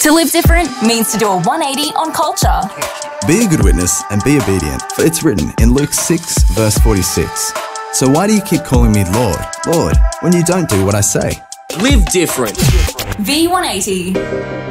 To live different means to do a 180 on culture. Be a good witness and be obedient, for it's written in Luke 6, verse 46. So why do you keep calling me Lord, Lord, when you don't do what I say? Live different. V180.